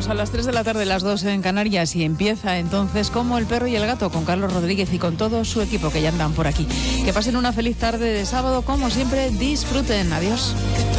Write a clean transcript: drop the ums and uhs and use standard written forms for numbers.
Llegamos a las 3 de la tarde, las 2 en Canarias, y empieza entonces Como el perro y el gato con Carlos Rodríguez y con todo su equipo que ya andan por aquí. Que pasen una feliz tarde de sábado, como siempre, disfruten. Adiós.